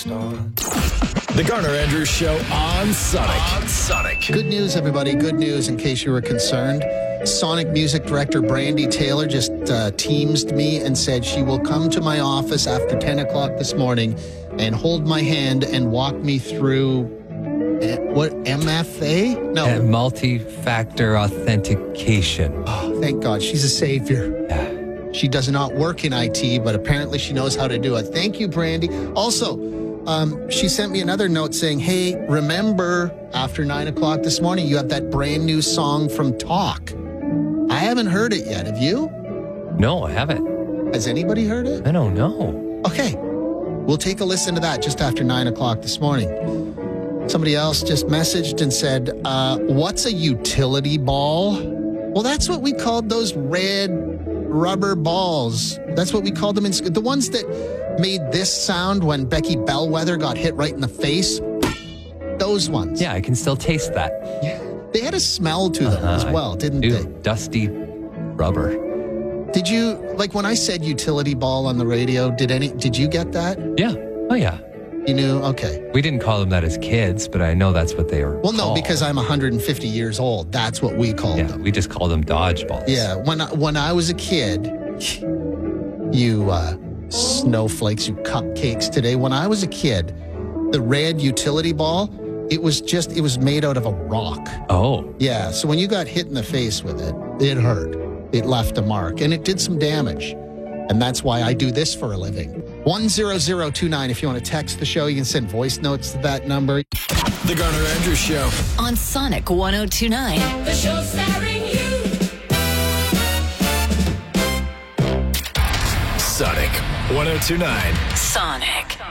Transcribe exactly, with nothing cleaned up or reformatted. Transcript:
The Garner Andrews Show on Sonic. On Sonic. Good news, everybody. Good news, in case you were concerned. Sonic music director Brandy Taylor just uh, teamed me and said she will come to my office after ten o'clock this morning and hold my hand and walk me through, uh, what, M F A? No. Uh, multi-factor authentication. Oh, thank God. She's a savior. Yeah. She does not work in I T, but apparently she knows how to do it. Thank you, Brandy. Also, um, she sent me another note saying, hey, remember, after nine o'clock this morning, you have that brand new song from Talk. I haven't heard it yet. Have you? No, I haven't. Has anybody heard it? I don't know. Okay. We'll take a listen to that just after nine o'clock this morning. Somebody else just messaged and said, uh, what's a utility ball? Well, that's what we called those red rubber balls. That's what we called them in school. The ones that made this sound when Becky Bellwether got hit right in the face. Those ones. Yeah, I can still taste that. Yeah. They had a smell to them uh-huh. as well, didn't Ew, they? Dusty rubber. Did you, like when I said utility ball on the radio, did any, did you get that? Yeah. Oh, yeah. You knew? Okay. We didn't call them that as kids, but I know that's what they were Well, no, called. because I'm one hundred fifty years old. That's what we called Yeah, them. we just called them dodgeballs. Yeah. When I, when I was a kid, you uh, snowflakes, you cupcakes today. When I was a kid, the red utility ball, it was just, it was made out of a rock. Oh. Yeah. So when you got hit in the face with it, it hurt. It left a mark and it did some damage. And that's why I do this for a living. one zero zero two nine. If you want to text the show, you can send voice notes to that number. The Garner Andrews Show. On Sonic one oh two point nine. The show starring you. Sonic one oh two point nine. Sonic.